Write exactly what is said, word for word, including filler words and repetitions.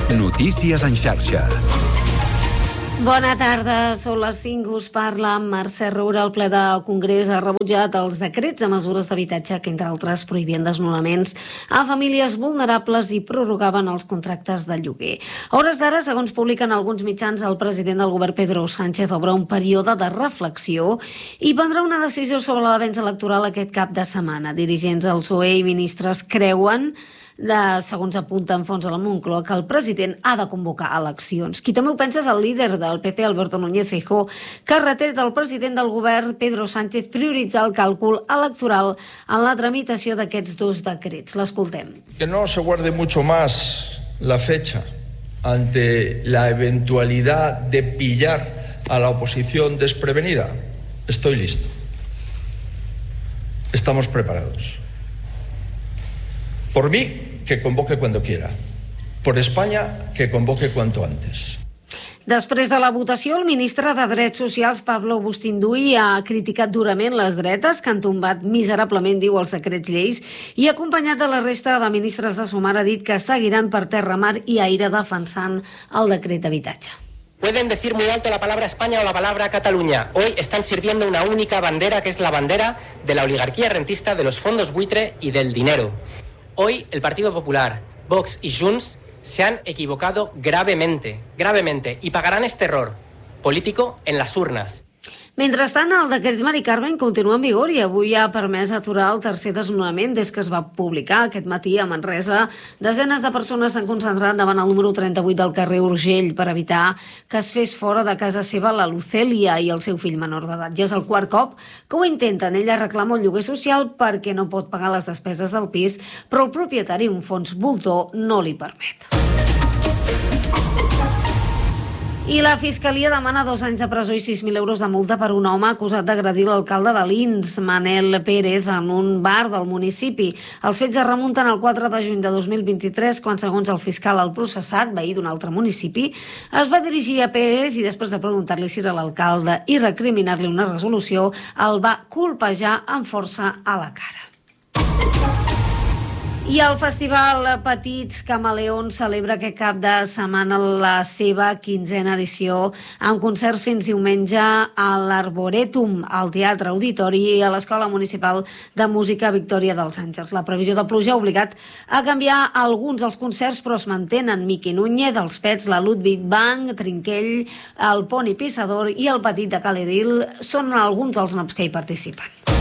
Notícies en xarxa. Bona tarda, són les cinc, us parla Mercè Roura. El ple del Congrés ha rebutjat els decrets de mesures d'habitatge que, entre altres, prohibien desnonaments a famílies vulnerables i prorrogaven els contractes de lloguer. A hores d'ara, segons publiquen alguns mitjans, el president del govern, Pedro Sánchez, obre un període de reflexió i prendrà una decisió sobre l'avenç electoral aquest cap de setmana. Dirigents del P S O E i ministres creuen, de, segons apunta en fons a la Moncloa, que el president ha de convocar eleccions. Qui també ho pensa és el líder del P P, Alberto Núñez Feijóo, que ha retret al president del govern, Pedro Sánchez, prioritzar el càlcul electoral en la tramitació d'aquests dos decrets. L'escoltem. Que no se guarde mucho más la fecha ante la eventualidad de pillar a la oposición desprevenida. Estoy listo. Estamos preparados. Por mí, que convoque cuando quiera. Por España, que convoque cuanto antes. Després de la votació, el ministre de Drets Socials, Pablo Bustinduy, ha criticat durament les dretes, que han tombat miserablement, diu, els decrets lleis, i acompanyat de la resta de ministres de Sumar, ha dit que seguiran per terra, mar i aire defensant el decret d'habitatge. Pueden decir muy alto la palabra España o la palabra Cataluña. Hoy están sirviendo una única bandera, que es la bandera de la oligarquía rentista, de los fondos buitre y del dinero. Hoy el Partido Popular, Vox y Junts se han equivocado gravemente, gravemente, y pagarán este error político en las urnas. Mentrestant, el decret Mari Carmen continua en vigor i avui ha permès aturar el tercer desnonament des que es va publicar aquest matí a Manresa. Desenes de persones s'han concentrat davant el número trenta-vuit del carrer Urgell per evitar que es fes fora de casa seva la Lucèlia i el seu fill menor d'edat. Ja és el quart cop que ho intenten. Ella reclama un lloguer social perquè no pot pagar les despeses del pis, però el propietari, un fons voltor, no li permet. I la Fiscalia demana dos anys de presó i sis mil euros de multa per un home acusat d'agredir l'alcalde de Lins, Manel Pérez, en un bar del municipi. Els fets es remunten al quatre de juny de dos mil vint-i-tres, quan, segons el fiscal, el processat, veí d'un altre municipi, es va dirigir a Pérez i, després de preguntar-li si era l'alcalde i recriminar-li una resolució, el va colpejar amb força a la cara. I el Festival Petits Camaleons celebra aquest cap de setmana la seva quinzena edició amb concerts fins diumenge a l'Arboretum, al Teatre Auditori i a l'Escola Municipal de Música Victòria dels Àngels. La previsió de pluja ha obligat a canviar alguns dels concerts, però es mantenen Miqui Núñez, els Pets, la Ludwig Band, Trinquell, el Poni Pissador i el Petit de Caledil són alguns dels noms que hi participen.